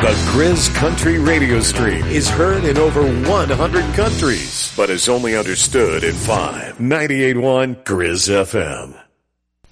The Grizz Country radio stream is heard in over 100 countries, but is only understood in 5. 98.1 Grizz FM.